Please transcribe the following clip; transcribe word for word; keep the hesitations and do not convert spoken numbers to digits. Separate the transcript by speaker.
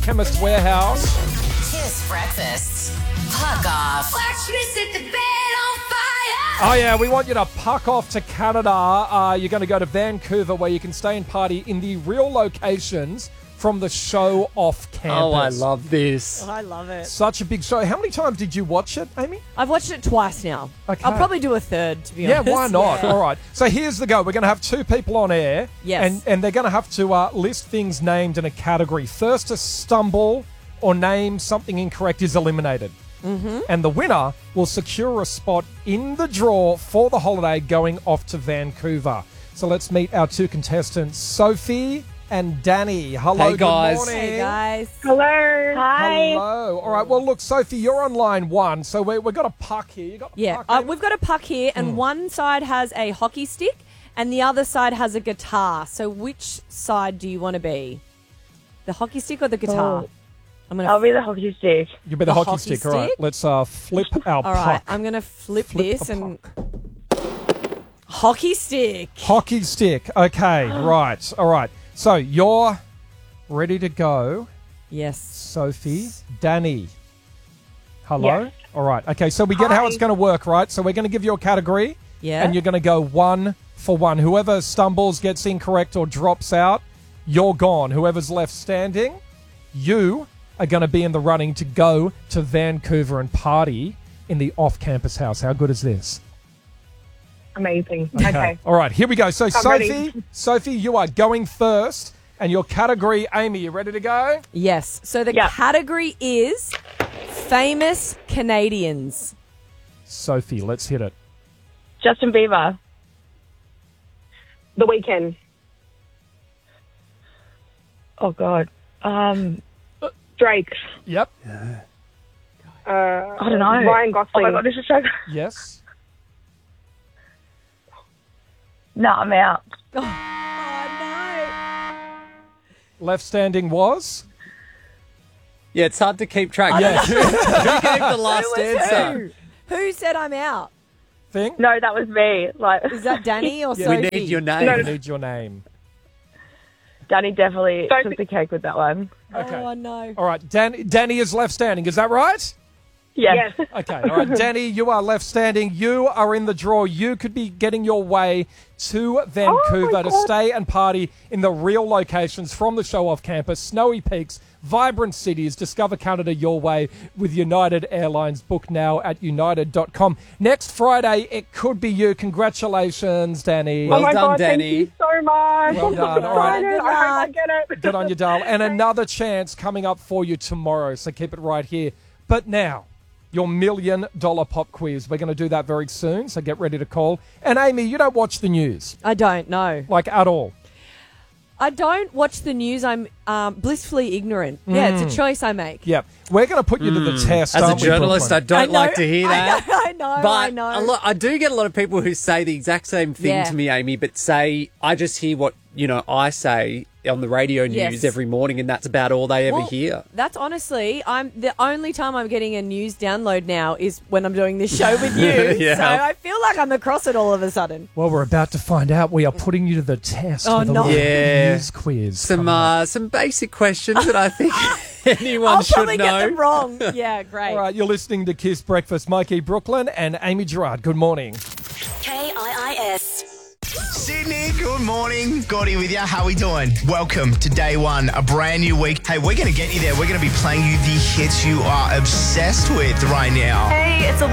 Speaker 1: Chemist Warehouse.
Speaker 2: Kiss Breakfast. Puck off.
Speaker 3: Watch me set the bed on fire.
Speaker 1: Oh, yeah, we want you to puck off to Canada. Uh, you're going to go to Vancouver where you can stay and party in the real locations from the show off campus.
Speaker 4: Oh, I love this.
Speaker 5: I love it.
Speaker 1: Such a big show. How many times did you watch it, Amy?
Speaker 5: I've watched it twice now.
Speaker 1: Okay.
Speaker 5: I'll probably do a third, to be
Speaker 1: Yeah,
Speaker 5: honest.
Speaker 1: why not?
Speaker 5: Yeah.
Speaker 1: All right. So here's the go. We're going to have two people on air.
Speaker 5: Yes.
Speaker 1: And, and they're going to have to uh, list things named in a category. First to stumble or name something incorrect is eliminated. Mm-hmm. And the winner will secure a spot in the draw for the holiday going off to Vancouver. So let's meet our two contestants, Sophie and Danny. Hello,
Speaker 4: Hey, guys.
Speaker 1: good morning.
Speaker 5: Hey, guys.
Speaker 6: Hello. Hi.
Speaker 1: Hello. All right. Well, look, Sophie, you're on line one, so we, we've got a puck here. You got the
Speaker 5: Yeah,
Speaker 1: puck,
Speaker 5: uh,
Speaker 1: Amy?
Speaker 5: we've got a puck here, and
Speaker 1: Hmm.
Speaker 5: one side has a hockey stick, and the other side has a guitar. So which side do you want to be? The hockey stick or the guitar?
Speaker 6: Oh.
Speaker 5: I'm gonna.
Speaker 6: I'll be the hockey stick.
Speaker 1: You'll be the,
Speaker 5: the
Speaker 1: hockey,
Speaker 5: hockey
Speaker 1: stick. All right.
Speaker 5: stick?
Speaker 1: Let's uh, flip our
Speaker 5: All
Speaker 1: puck.
Speaker 5: right, I'm gonna flip,
Speaker 1: Flip
Speaker 5: this
Speaker 1: the
Speaker 5: and hockey stick.
Speaker 1: Hockey stick. Okay. Right. All right. So you're ready to go,
Speaker 5: Yes.
Speaker 1: Sophie. Danny. Hello?
Speaker 6: Yes.
Speaker 1: All right. Okay, so we get how
Speaker 6: Hi.
Speaker 1: it's going to work, right? So we're going to give you a category.
Speaker 5: Yeah.
Speaker 1: And you're going to go one for one. Whoever stumbles, gets incorrect, or drops out, you're gone. Whoever's left standing, you are going to be in the running to go to Vancouver and party in the off-campus house. How good is this?
Speaker 6: Amazing. Okay.
Speaker 1: All right, here we go. So, Sophie,
Speaker 6: ready.
Speaker 1: Sophie, you are going first. And your category, Amy, you ready to go?
Speaker 5: Yes. So the
Speaker 6: Yeah.
Speaker 5: category is famous Canadians.
Speaker 1: Sophie, let's hit it.
Speaker 6: Justin Bieber.
Speaker 7: The Weekend.
Speaker 6: Oh, God. Um,
Speaker 7: Drake.
Speaker 1: Yep.
Speaker 7: Uh,
Speaker 6: I don't know.
Speaker 7: Ryan
Speaker 6: Oh,
Speaker 7: Gosling.
Speaker 6: my God, this is so...
Speaker 1: Yes.
Speaker 6: No, I'm out.
Speaker 5: Oh, no.
Speaker 1: Left standing was?
Speaker 4: Yeah, it's hard to keep track.
Speaker 1: Yes.
Speaker 4: Who gave the last
Speaker 5: Who was
Speaker 4: answer?
Speaker 5: who? Who said I'm out?
Speaker 1: Thing?
Speaker 6: No, that was me. Like,
Speaker 5: Is that Danny or
Speaker 1: Yeah.
Speaker 4: We
Speaker 5: Sophie?
Speaker 4: need your name.
Speaker 1: I need your name.
Speaker 6: Danny definitely
Speaker 7: Sophie-
Speaker 6: took the cake with that one.
Speaker 1: Okay.
Speaker 5: Oh, no.
Speaker 1: All right, Dan- Danny is left standing. Is that right?
Speaker 6: Yes.
Speaker 7: Yes.
Speaker 1: Okay. All right, Danny, you are left standing. You are in the draw. You could be getting your way to Vancouver to
Speaker 7: God.
Speaker 1: stay and party in the real locations from the show off campus, snowy peaks, vibrant cities. Discover Canada your way with United Airlines. Book now at united dot com. Next Friday, it could be you. Congratulations, Danny.
Speaker 4: Well
Speaker 7: oh my
Speaker 4: done,
Speaker 7: God,
Speaker 4: Danny.
Speaker 7: Thank you so much.
Speaker 1: Well
Speaker 7: I'm
Speaker 1: done.
Speaker 7: so
Speaker 1: All right.
Speaker 7: excited.
Speaker 5: Good
Speaker 7: I hope I
Speaker 5: luck.
Speaker 7: get it.
Speaker 1: Good on you, Dale. And another chance coming up for you tomorrow, so keep it right here. But now, your million dollar pop quiz. We're going to do that very soon, so get ready to call. And Amy, you don't watch the news,
Speaker 5: I don't know.
Speaker 1: like at all.
Speaker 5: I don't watch the news. I'm um, blissfully ignorant. Yeah, it's a choice I make.
Speaker 1: Yep. We're going to put you to the test,
Speaker 4: As a
Speaker 1: aren't we,
Speaker 4: journalist, I
Speaker 1: Brooklyn?
Speaker 4: don't
Speaker 5: I know,
Speaker 4: like to hear that.
Speaker 5: I know, I know.
Speaker 4: But
Speaker 5: I know.
Speaker 4: A lot, I do get a lot of people who say the exact same thing
Speaker 5: Yeah.
Speaker 4: to me, Amy, but say I just hear what you know I say on the radio news
Speaker 5: Yes.
Speaker 4: every morning, and that's about all they ever
Speaker 5: Well,
Speaker 4: hear.
Speaker 5: That's honestly, I'm the only time I'm getting a news download now is when I'm doing this show with you.
Speaker 4: Yeah.
Speaker 5: So I feel like I'm across it all of a sudden.
Speaker 1: Well, we're about to find out. We are putting you to the test
Speaker 5: Oh,
Speaker 1: with a
Speaker 5: no.
Speaker 1: little
Speaker 4: Yeah.
Speaker 1: news quiz.
Speaker 4: Some
Speaker 1: coming up.
Speaker 4: uh, some basic questions that I think anyone
Speaker 5: I'll
Speaker 4: should
Speaker 5: probably
Speaker 4: know.
Speaker 5: get them wrong. Yeah, great.
Speaker 1: All right, you're listening to Kiss Breakfast. Mikey Brooklyn and Amy Gerard. Good morning.
Speaker 2: K I I S.
Speaker 8: Sydney, good morning. Gordy with you. How we doing? Welcome to day one, a brand new week. Hey, we're going to get you there. We're going to be playing you the hits you are obsessed with right now.
Speaker 9: Hey, it's